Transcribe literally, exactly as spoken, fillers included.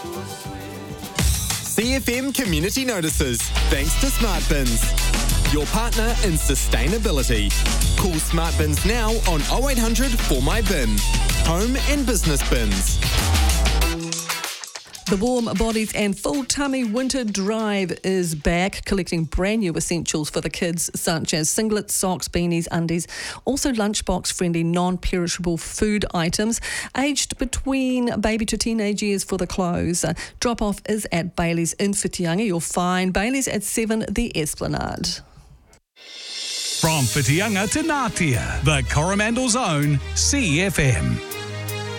C F M Community Notices, thanks to Smart Bins, your partner in sustainability. Call Smart Bins now on oh eight hundred four my bin. Home and business bins. The Warm Bodies and Full Tummy Winter Drive is back, collecting brand new essentials for the kids, such as singlets, socks, beanies, undies, also lunchbox-friendly, non-perishable food items, aged between baby to teenage years for the clothes. Uh, drop-off is at Bailey's in Whitianga. You'll find Bailey's at seven, the Esplanade. From Whitianga to Ngatea, the Coromandel's own C F M.